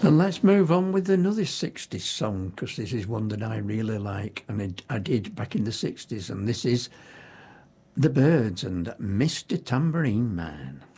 And let's move on with another 60s song, because this is one that I really like, and I did back in the 60s, and this is The Byrds and Mr. Tambourine Man.